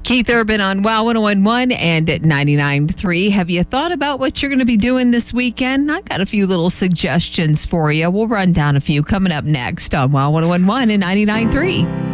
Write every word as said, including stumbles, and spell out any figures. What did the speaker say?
Keith Urban on Wow one oh one point one and at ninety-nine point three. Have you thought about what you're going to be doing this weekend? I got a few little suggestions for you. We'll run down a few coming up next on Wow one oh one point one and ninety-nine point three.